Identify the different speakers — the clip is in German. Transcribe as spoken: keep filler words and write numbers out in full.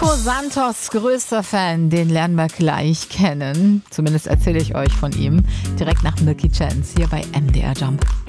Speaker 1: Nico Santos, größter Fan, den lernen wir gleich kennen. Zumindest erzähle ich euch von ihm. Direkt nach Milky Chance hier bei M D R Jump.